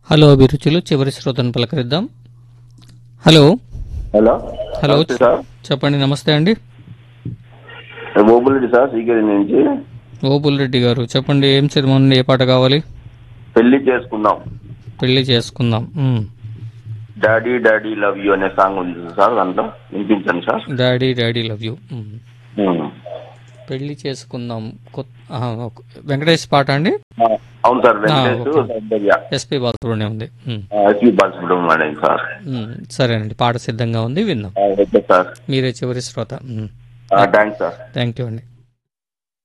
Hello అభిరుచులు చివరి శ్రోతను పలకరిద్దాం. Hello hello hello నమస్తే సార్. చెప్పండి. నమస్తే అండి. ఓబుల్రెడ్డి సార్, సీకేరి నుంచి. ఓబుల్ రెడ్డి గారు చెప్పండి. ఏం సినిమా నుండి ఏ పాట కావాలి? పెళ్లి చేసుకుందాం, పెళ్లి చేసుకుందాం. డాడీ డాడీ లవ్ యూ అనే సాంగ్ ఉంది సార్, దాంట్లో వినిపించండి sir. Daddy daddy love you. ఉమ్. పెళ్లి చేసుకుందాం. వెంకటేష్ పాట అండి. అవును సార్, వెంకటేష్ ఓకే. సౌందర్య, ఎస్పీ బాలసుబ్రహ్మణ్యం ఉంది. SP Balasubrahmanyam sir. సరేనండి, పాట సిద్ధంగా ఉంది, విందాం. ఓకే సార్, మీరే చివరి శ్రోత. Thanks sir. థ్యాంక్ యూ అండి.